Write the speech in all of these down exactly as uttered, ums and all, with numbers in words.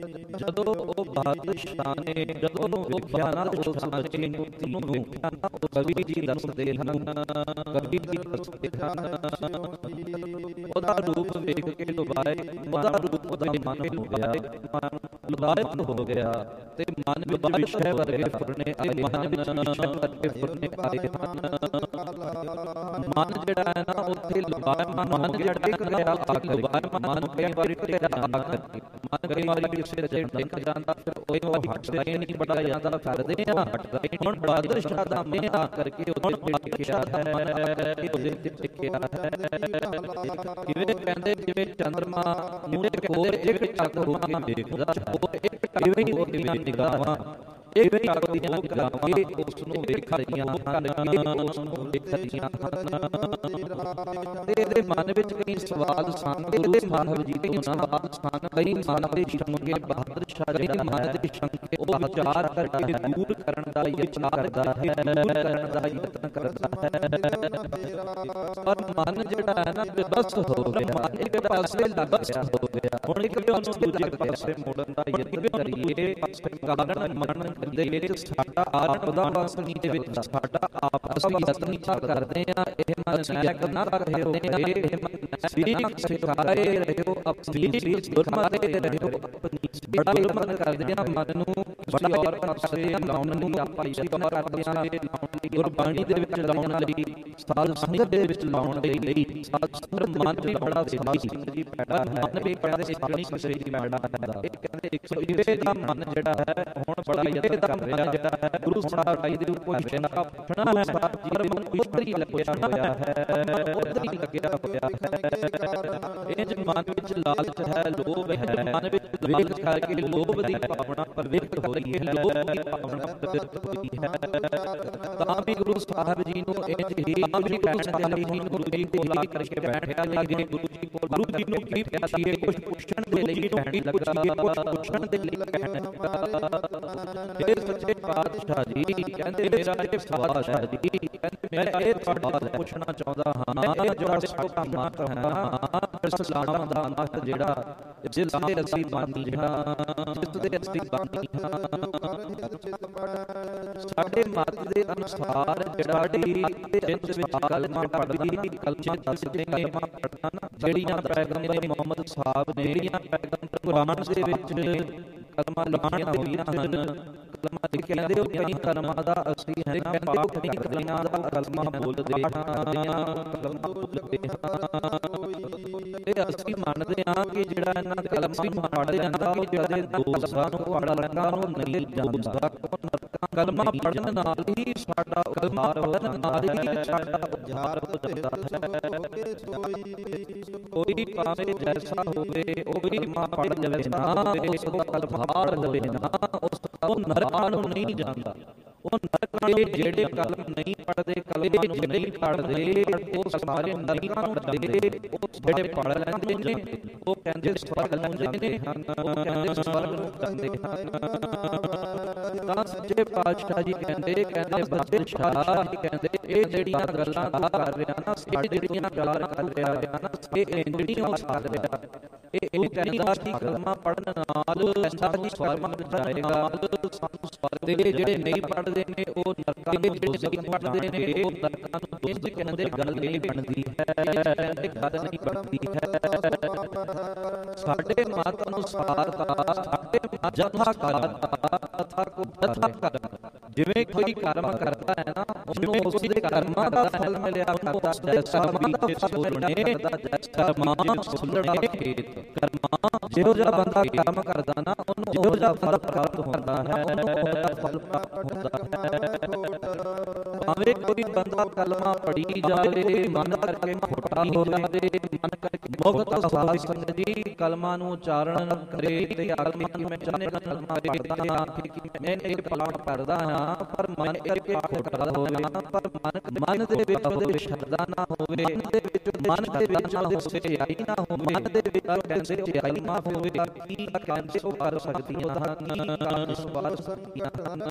ਜਦੋਂ ਉਹ ਬਾਦਸ਼ਾਹ ਨੇ ਜਦੋਂ ਉਹ ਵੇਖਿਆ ਨਾ ਉਸ ਸਾਚੇ ਨੂੰ ਨੂੰ ਕਵੀ ਜੀ ਦੱਸਦੇ ਹਨ ਕਵੀ ਜੀ ਦੱਸਦੇ ਹਨ ਉਹਦਾ ਰੂਪ ਵੇਖ ਕੇ ਲੁਭਾਏ ਉਹਦਾ ਰੂਪ ਉਹਦਾ ਮਨ ਹੋ ਗਿਆ ਲੁਭਾਇਤ ਹੋ ਗਿਆ ਤੇ ਮਨ ਵਿੱਚ ਵਿਸ਼ੇ ਵਰਗੇ ਫੁਰਨੇ ਆਏ ਮਨ ਵਿੱਚ ਵਿਸ਼ੇ ਵਰਗੇ ਫੁਰਨੇ ਆਏ ਮਨ ਜਿਹੜਾ ਹੈ ਨਾ ਉੱਥੇ ਲੁਭਾਇਆ ਮਨ ਜਿਹੜਾ ਇੱਕ ਰਿਹਾ ਆਖਰ ਮਨ ਕਈ ਵਾਰੀ ਟਿਕਿਆ ਆਖਰ ਮਨ ਕਈ ਵਾਰੀ ਕਿਸੇ ਤੇ ਟਿਕ ਜਾਂਦਾ ਫਿਰ ਉਹ ਹਟਦਾ ਹੀ ਨਹੀਂ ਬੜਾ ਜਾਂਦਾ ਕਰਦੇ ਆ ਹਟਦਾ ਹੀ ਹੁਣ ਬਾਦਸ਼ਾਹ ਦਾ ਮੈਂ ਆ ਕਰਕੇ ਉਹਦੇ ਤੇ ਟਿਕਿਆ ਹੈ ਉਹਦੇ ਤੇ ਟਿਕਿਆ ਹੈ ਕਿਵੇਂ ਕਹਿੰਦੇ ਜਿਵੇਂ ਚੰਦਰਮਾ ਮੂਹਰੇ ਕੋਲ ਇੱਕ ਟੱਕ ਹੋ ਕੇ ਦੇਖਦਾ ਉਹ ਇੱਕ ਟੱਕ ਹੋ ਕੇ ਨਿਗਾਹਾਂ ਇਹ ਵੀ ਆਖਦੀਆਂ ਗਾਵਾਂ ਉਸ ਨੂੰ ਵੇਖ ਰਹੀਆਂ ਹਨ ਉਸ ਨੂੰ ਵੇਖ ਰਹੀਆਂ ਹਨ ਤੇ ਇਹਦੇ ਮਨ ਵਿੱਚ ਕਈ ਸਵਾਲ ਸਨ ਗੁਰੂ ਸਾਹਿਬ ਜੀ ਤੋਂ ਸਵਾਲ ਸਨ ਕਈ ਮਨ ਦੇ ਸ਼ੰਕੇ ਬਹਾਦਰ ਸ਼ਾਹ ਜੀ ਦੇ ਮਨ ਦੇ ਸ਼ੰਕੇ ਉਹ ਵਿਚਾਰ ਕਰਕੇ ਦੂਰ ਕਰਨ ਦਾ ਯਤਨ ਕਰਦਾ ਹੈ ਦੂਰ ਕਰਨ ਦਾ ਯਤਨ ਕਰਦਾ ਹੈ ਪਰ ਮਨ ਜਿਹੜਾ ਹੈ ਨਾ ਬੇਬਸ ਹੋ ਗਿਆ ਇੱਕ ਪਾਸੇ ਲੱਗ ਹੋ ਗਿਆ ਹੁਣ ਇੱਕ ਉਹਨੂੰ ਦੂਜੇ ਪਾਸੇ ਮੋੜਨ ਦਾ ਯਤਨ ਕਰੀਏ ਕਾਰਨ ਮਨ ਦੇ ਵਿੱਚ ਸਾਡਾ ਆਤਮਾ ਵਾਸਨੀ ਦੇ ਵਿੱਚ ਸਾਡਾ ਆਪਸ ਵਿੱਚ ਯਤਨ ਕਰਦੇ ਆ ਇਹ ਮਨ ਸਹਿਕ ਨਾ ਰਹੇ ਹੋ ਇਹ ਮਨ ਸਰੀਰ ਸਿਖਾਏ ਰਹੇ ਹੋ ਆਪਣੀ ਸਰੀਰ ਦੁਰਮਾਰੇ ਰਹੇ ਹੋ ਆਪਣੀ ਬੜਾ ਯਤਨ ਕਰਦੇ ਆ ਮਨ ਨੂੰ ਬੜਾ ਔਰ ਪਾਸੇ ਲਾਉਣ ਨੂੰ ਆਪਾਂ ਯਤਨ ਕਰਦੇ ਆ ਗੁਰਬਾਣੀ ਦੇ ਵਿੱਚ ਲਾਉਣ ਲਈ ਸਾਧ ਸੰਗਤ ਦੇ ਵਿੱਚ ਲਾਉਣ ਦੇ ਲਈ ਸਾਧ ਸੰਗਤ ਮਨ ਵੀ ਬੜਾ ਸਹੀ ਜੀ ਪੈਦਾ ਮਨ ਵੀ ਬੜਾ ਸਹੀ ਕਿਸੇ ਦੀ ਪੈਦਾ ਹੁੰਦਾ ਇਹ ਕਹਿੰਦੇ ਇੱਕ ਸੌ ਵੀਹ ਦਾ ਮਨ ਜਿਹੜਾ ਹੈ ਹੁਣ ਬੜਾ ਯਤਨ ਕਰ ਰਿਹਾ ਜਿਹੜਾ ਹੈ ਗੁਰੂ ਸਾਹਿਬ ਜੀ ਦੇ ਪੁੱਛਣਾ ਪੁੱਛਣਾ ਹੈ ਪਰ ਮਨ ਉਧਰ ਹੀ ਲੱਗਿਆ ਹੋਇਆ ਹੈ ਉਧਰ ਹੀ ਲੱਗਿਆ ਹੋਇਆ ਹੈ ਇਹ ਜੋ ਮਨ ਵਿੱਚ ਲਾਲਚ ਹੈ ਲੋਭ ਹੈ ਮਨ ਵਿੱਚ ਵੇਖ ਕਰਕੇ ਲੋਭ ਦੀ ਭਾਵਨਾ ਪ੍ਰਵਿਰਤ ਹੋ ਰਹੀ ਹੈ ਲੋਭ ਦੀ ਭਾਵਨਾ ਪ੍ਰਵਿਰਤ ਹੋਈ ਹੈ ਤਾਂ ਵੀ ਗੁਰੂ ਸਾਹਿਬ ਜੀ ਨੂੰ ਇਹ ਹੀ ਗੁਰੂ ਕਹਿਣ ਦੇ ਲਈ ਗੁਰੂ ਜੀ ਕੋਲ ਆ ਕਰਕੇ ਬੈਠਿਆ ਲੱਗੇ ਗੁਰੂ ਜੀ ਕੋਲ ਗੁਰੂ ਜੀ ਨੂੰ ਕੀ ਪਿਆਸੀਏ ਕੁਝ ਪੁੱਛਣ ਦੇ ਲਈ ਕਹਿਣ ਲੱਗਾ ਕੁਝ ਪੁੱਛਣ ਦੇ ਲਈ ਕਹਿਣ ਲੱਗਾ ਫਿਰ ਸੱਚੇ ਪਾਤਸ਼ਾਹ ਜੀ ਕਹਿੰਦੇ ਮੇਰਾ ਇਹ ਸਵਾਲ ਹੈ ਜੀ ਕਹਿੰਦੇ ਮੈਂ ਇਹ ਸਵਾਲ ਪੁੱਛਣਾ ਚਾਹੁੰਦਾ ਹਾਂ ਜੋ ਸਾਡਾ ਮਤ ਹੈ ਨਾ ਇਸਲਾਮ ਦਾ ਮਤ ਜਿਹੜਾ ਜਿਸ ਦੇ ਅਸੀਂ ਮੰਨਦੇ ਹਾਂ ਜਿਸ ਦੇ ਅਸੀਂ ਮੰਨਦੇ ਹਾਂ ਸਾਡੇ ਮਤ ਦੇ ਅਨੁਸਾਰ ਜਿਹੜਾ ਜਿਸ ਵਿੱਚ ਕਲਮਾ ਪੜ੍ਹਦੀ ਕਲਮਾ ਦੱਸ ਦੇਂਗੇ ਜਿਹੜੀਆਂ ਪੈਗੰਬਰ ਮੁਹੰਮਦ ਸਾਹਿਬ ਨੇ ਜਿਹੜੀਆਂ ਪੈਗੰਬਰ ਕੁਰਾਨ ਦੇ ਵਿੱਚ ਕਲਮਾ ਲਿਖੀਆਂ ਹੋਈਆਂ ਹਨ ਕਲਮਾ ਲਿਖਿਆ ਦੇ ਕਈ ਕਲਮਾਂ ਦਾ ਅਸੀਂ ਹੈ ਨਾ ਪਾਠ ਕਈ ਕਲਮਾਂ ਦਾ ਕਲਮਾ ਬੋਲਦੇ ਹਾਂ ਕਲਮਾ ਬੋਲਦੇ ਹਾਂ ਤੇ ਅਸੀਂ ਮੰਨਦੇ ਹਾਂ ਕਿ ਜਿਹੜਾ ਇਹਨਾਂ ਕਲਮਾ ਪੜ੍ਹ ਜਾਂਦਾ ਉਹ ਜਿਹੜੇ ਦੋਸਤਾਂ ਨੂੰ ਪੜ੍ਹਨਾ ਉਹ ਨਹੀਂ ਜਾਂਦਾ ਕਲਮਾ ਪੜ੍ਹਨ ਨਾਲ ਹੀ ਸਾਡਾ ਉਧਾਰ ਹੋਣ ਨਾਲ ਹੀ ਸਾਡਾ ਉਧਾਰ ਹੋ ਜਾਂਦਾ ਹੈ ਕੋਈ ਭਾਵੇਂ ਜੈਸਾ ਹੋਵੇ ਉਹ ਵੀ ਮਾਂ ਪੜ੍ਹ ਲਵੇ ਨਾ ਉਸ ਦਾ ਕਲਮਾਰ ਲਵੇ ਨਾ ਉਸ ਉਹ ਨਰਕਾਂ ਨੂੰ ਨਹੀਂ ਜਾਂਦਾ ਉਹ ਨਰਕਾਂ ਦੇ ਜਿਹੜੇ ਕਲਮ ਨਹੀਂ ਪੜ੍ਹਦੇ ਕਲਮੇ ਨਹੀਂ ਪੜ੍ਹਦੇ ਉਹ ਸਾਰੇ ਨਰਕਾਂ ਨੂੰ ਜਾਂਦੇ ਉਹ ਜਿਹੜੇ ਪੜ੍ਹ ਲੈਂਦੇ ਨੇ ਉਹ ਕਹਿੰਦੇ ਸਵਰਗ ਨੂੰ ਜਾਂਦੇ ਹਨ ਉਹ ਕਹਿੰਦੇ ਸਵਰਗ ਨੂੰ ਜਾਂਦੇ ਹਨ ਤਾਂ ਸੱਚੇ ਪਾਤਸ਼ਾਹ ਜੀ ਕਹਿੰਦੇ ਕਹਿੰਦੇ ਬਾਦਸ਼ਾਹ ਕਹਿੰਦੇ ਇਹ ਜਿਹੜੀਆਂ ਗੱਲਾਂ ਕਰ ਰਿਹਾ ਨਾ ਸਾਡੇ ਜਿਹੜੀਆਂ ਗੱਲਾਂ ਕਰ ਰਿਹਾ ਨਾ ਇਹ ਜਿਹੜੀਆਂ ਉਹ ਕਰ ਰਿਹਾ ਇਹ ਇਹ ਕਹਿੰਦਾ ਕਿ ਕਲਮਾ ਪੜ੍ਹਨ ਨਾਲ ਸਾਡੀ ਸਵਰਗ ਜਾਏਗਾ ਸਾਨੂੰ ਸਵਰਗ ਦੇ ਜਿਹੜੇ ਨਹੀਂ ਪੜ੍ਹਦੇ ਨੇ ਉਹ ਨਰਕਾਂ ਦੇ ਜਿਹੜੇ ਪੜ੍ਹਦੇ ਨੇ ਉਹ ਨਰਕਾਂ ਨੂੰ ਦੋਸਤ ਕਹਿੰਦੇ ਗੱਲ ਨਹੀਂ ਬਣਦੀ ਹੈ ਇਹ ਗੱਲ ਨਹੀਂ ਬਣਦੀ ਹੈ ਸਾਡੇ ਮਤ ਅਨੁਸਾਰ ਦਾ ਸਾਡੇ ਜਥਾ ਕਰਮ ਤਥਾ ਕੋ ਤਥਾ ਕਰਮ ਜਿਵੇਂ ਕੋਈ ਕਰਮ ਕਰਦਾ ਹੈ ਨਾ ਉਹਨੂੰ ਉਸ ਦੇ ਕਰਮਾਂ ਦਾ ਫਲ ਮਿਲਿਆ ਕਰਦਾ ਜੈਸਾ ਬੀਜ ਸੋਲਣੇ ਕਰਮਾਂ ਸੋਲਣੇ ਖੇਤ ਕਰਮਾਂ ਜਿਹੋ ਜਿਹਾ ਬੰਦਾ ਕਰਮ ਕਰਦਾ ਨਾ ਉਹਨੂੰ ਉਹੋ ਜਿਹਾ ਫਲ ਪ੍ਰਾਪਤ ਹੁੰਦਾ ਹੈ ਉਹਦਾ ਫਲ ਪ੍ਰਾਪਤ ਹੁੰਦਾ ਹੈ ਭਾਵੇਂ ਕੋਈ ਬੰਦਾ ਕਲਮਾ ਪੜ੍ਹੀ ਜਾਵੇ ਮਨ ਕਰਕੇ ਖੋਟਾ ਹੋ ਜਾਵੇ ਮਨ ਕਰਕੇ ਮੁਕਤ ਸਾਧ ਸੰਗਤ ਜੀ ਕਲਮਾ ਨੂੰ ਉਚਾਰਨ ਕਰੇ ਤੇ ਕਲਮਾ ਕਿਵੇਂ ਚਾਹਨੇ ਕਲਮਾ ਪੜ੍ਹਦਾ ਹਾਂ ਕਿ ਮੈਂ ਇੱਕ ਪਲਾਟ ਪੜ੍ਹਦਾ ਹਾਂ ਪਰ ਮਨ ਕਰਕੇ ਖੋਟਾ ਹੋਵੇ ਪਰ ਮਨ ਮਨ ਦੇ ਵਿੱਚ ਉਹਦੇ ਸ਼ਰਧਾ ਨਾ ਹੋਵੇ ਮਨ ਦੇ ਵਿੱਚ ਮਨ ਦੇ ਵਿੱਚ ਉਹਦੇ ਸਚਾਈ ਨਾ ਹੋਵੇ ਮਨ ਦੇ ਵਿੱਚ ਕਹਿੰਦੇ ਸਚਾਈ ਨਾ ਹੋਵੇ ਕੀ ਕਹਿੰਦੇ ਉਹ ਕਰ ਸਕਦੀਆਂ ਹਨ ਕੀ ਕਰ ਸਵਾਰ ਸਕਦੀਆਂ ਹਨ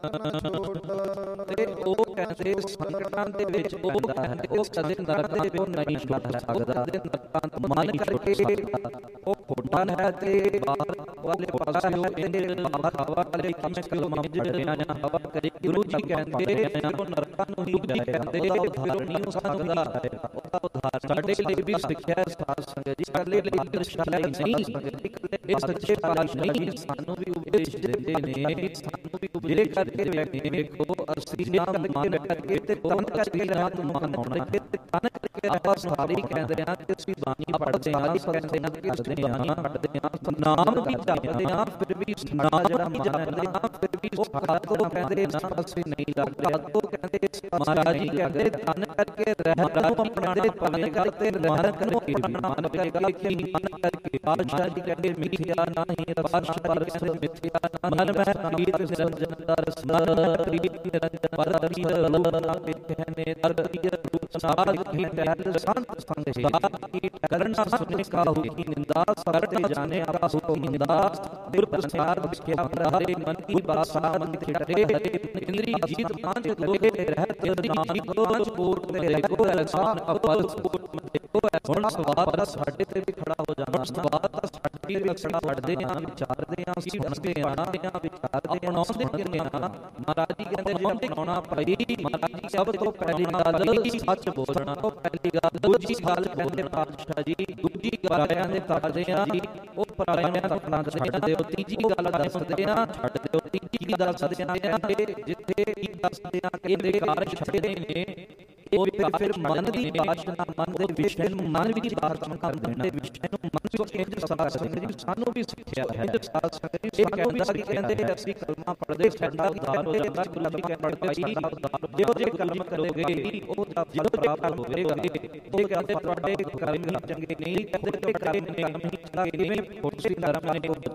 ਤੇ ਉਹ ਕਹਿੰਦੇ ਸੰਕਟਾਂ ਦੇ ਵਿੱਚ ਉਹ ਹੁੰਦਾ ਹੈ ਉਹ ਕਦੇ ਨਰਕ ਦੇ ਵਿੱਚ ਨਹੀਂ ਛੁੱਟ ਸਕਦਾ ਦੇ ਨਰਕਾਂ ਤੋਂ ਮਨ ਕਰਕੇ ਉਹ ਖੋਟਾ ਹੈ ਤੇ ਬਾਹਰ ਵਾਲੇ ਪਾਸੇ ਉਹ ਇਹਦੇ ਬਾਹਰ ਹਵਾ ਵਾਲੇ ਕੰਮ ਕਲਮਾਂ ਜਿਹੜੇ ਆ ਹਵਾ ਕਰੇ ਗੁਰੂ ਜੀ ਕਹਿੰਦੇ ਉਹ ਨਰਕਾਂ ਨੂੰ ਹੀ ਕਹਿੰਦੇ ਉਦਾਹਰਣ ਨਹੀਂ ਹੋ ਸਕਦਾ ਉਹਦਾ ਉਦਾਹਰਣ ਸਾਡੇ ਲਈ ਵੀ ਸਿੱਖਿਆ ਸਾਧ ਸੰਗਤ ਜੀ ਸਾਡੇ ਲਈ ਦਰਸ਼ਾਈ ਨਹੀਂ ਇਹ ਸੱਚੇ ਪਾਤਸ਼ਾਹ ਨਹੀਂ ਸਾਨੂੰ ਵੀ ਉਪਦੇਸ਼ ਦਿੰਦੇ ਨੇ ਸਾਨੂੰ ਵੀ ਉਪਦੇਸ਼ ਕਰਕੇ ਵੇਖੋ ਅਸੀਂ ਨਾਮ ਮੰਨ ਕਰਕੇ ਤੇ ਤਨ ਕਰਕੇ ਰਾਤ ਮਨਾਉਣਾ ਤੇ ਤਨ ਕਰਕੇ ਆਪਾਂ ਸਾਰੇ ਕਹਿੰਦੇ ਆ ਕਿ ਅਸੀਂ ਬਾਣੀ ਪੜ੍ਹਦੇ ਆ ਇਸ ਕਹਿੰਦੇ ਆ ਕਿ ਅਸੀਂ ਬਾਣੀ ਪੜ੍ਹਦੇ ਆ ਨਾਮ ਵੀ ਜਪਦੇ ਆ ਫਿਰ ਵੀ ਨਾਮ ਜਿਹੜਾ ਮੰਨਦੇ ਆ ਫਿਰ ਵੀ ਸਾਡਾ ਤੋਂ ਕਹਿੰਦੇ ਨਾ ਅਸੀਂ ਨਹੀਂ ਲੱਗਦਾ ਤੋਂ ਕਹਿੰਦੇ ਮਹਾਰਾਜ ਜੀ ਕਹਿੰਦੇ ਤਨ ਕਰਕੇ ਰਹਿਤ ਨੂੰ ਬਣਾਉਂਦੇ ਭਾਵੇਂ ਕਰਦੇ ਰਹਿਤ ਨੂੰ ਬਣਾਉਣਾ ਪਏਗਾ ਕਿ ਮਨ ਕਰਕੇ ਪਾਤਸ਼ਾਹ ਜੀ ਕਹਿੰਦੇ ਮਿੱਥਿਆ ਨਹੀਂ ਪਾਤਸ਼ਾਹ ਪਰ ਕਹਿੰਦੇ ਮਿੱਥਿਆ ਮਨ ਮੈਂ ਪ੍ਰੀਤ ਸਿਰਜਨ ਦਰ ਸਮਰ ਪ੍ਰੀਤ ਨਿਰੰਜਨ ਪਰਮੀ ਲੋਨਾ ਕਹਿੰਦੇ ਦਰਦੀ ਰੂਪ ਸਾਧ ਕੀ ਟਹਿਲ ਸੰਤ ਸੰਗ ਸਾਧ ਕੀ ਕਰਨਾ ਸੁਨੇ ਕਾਹੂ ਕੀ ਨਿੰਦਾ ਸਰਤੇ ਜਾਣੇ ਆਪਾ ਹੋ ਨਿੰਦਾ ਦੁਰ ਪ੍ਰਸਾਰ ਵਿਖਿਆ ਹਰੇ ਮਨ ਕੀ ਬਾਸਾ ਮਨ ਖਿਟਰੇ ਇੰਦਰੀ ਜੀਤ ਪਾਂਚ ਲੋਏ ਰਹਿਤ ਨਾਮ ਕੋਚ ਕੋਟ ਤੇ ਕੋ ਅਲਸਾਨ ਅਪਰ ਕੋਟ ਮਤੇ ਕੋ ਹੁਣ ਸਵਾਦ ਦਾ ਸਾਡੇ ਤੇ ਵੀ ਖੜਾ ਹੋ ਜਾਣਾ ਸਵਾਦ ਦਾ ਸਾਡੇ ਵੀ ਖੜਾ ਪੜਦੇ ਆ ਵਿਚਾਰਦੇ ਆ ਅਸੀਂ ਦੱਸਦੇ ਆ ਵਿਚਾਰਦੇ ਆ ਸੁਣਦੇ ਆ ਮਹਾਰਾਜ ਜੀ ਕਹਿੰਦੇ ਜਿਹੜਾ ਬਣਾਉਣਾ ਪਈ ਮਹਾਰਾਜ ਜੀ ਸਭ ਤੋਂ ਪਹਿਲੀ ਗੱਲ ਸੱਚ ਬੋਲਣਾ ਉਹ ਪਹਿਲੀ ਗੱਲ ਦੂਜੀ ਗੱਲ ਕਹਿੰਦੇ ਪਾਤਸ਼ਾਹ ਜੀ ਦੂਜੀ ਪਰਾਇਆਂ ਦੇ ਕਰਦੇ ਆ ਉਹ ਪਰਾਇਆਂ ਦਾ ਆਪਣਾ ਦੱਸਦੇ ਆ ਤੀਜੀ ਗੱਲ ਦੱਸਦੇ ਆ ਛੱਡ ਦਿਓ ਤੀਜੀ ਗੱਲ ਦੱਸਦੇ ਆ ਜਿੱਥੇ ਕੀ ਦੱਸਦੇ ਆ ਕਿ ਇਹਦੇ ਕਾਰਜ ਛੱਡਦੇ ਨੇ ਉਹ ਫਿਰ ਮਨ ਦੀ ਬਾਸ਼ਨਾ ਮਨ ਦੇ ਵਿਸ਼ੇ ਨੂੰ ਮਨ ਵਿੱਚ ਬਾਸ਼ਨਾ ਕਰਦੇ ਨੇ ਵਿਸ਼ੇ ਨੂੰ ਮਨ ਵਿੱਚ ਇੰਜ ਸਾਧ ਸੰਗਤ ਜੀ ਸਾਨੂੰ ਵੀ ਸਿੱਖਿਆ ਹੈ ਸਾਧ ਸੰਗਤ ਜੀ ਸਾਨੂੰ ਵੀ ਕਹਿੰਦੇ ਅਸੀਂ ਕਲਮਾ ਪੜ੍ਹਦੇ ਸਾਡਾ ਉਦਾਰ ਹੋ ਜਾਂਦਾ ਗੁਲਾਬੀ ਕਹਿ ਪੜ੍ਹਦੇ ਸਾਡਾ ਉਦਾਰ ਜਿਹੋ ਜੇ ਕਲਮ ਕਰੋਗੇ ਉਹ ਦਾ ਫਲ ਪ੍ਰਾਪਤ ਹੋਵੇਗਾ ਉਹ ਕਹਿੰਦੇ ਤੁਹਾਡੇ ਕਰਮ ਚੰਗੇ ਨਹੀਂ ਕਹਿੰਦੇ ਕਲਮ ਨਹੀਂ ਚੰਗੇ ਨਹੀਂ ਫੋਰਸੀ ਕਰਮ ਨੇ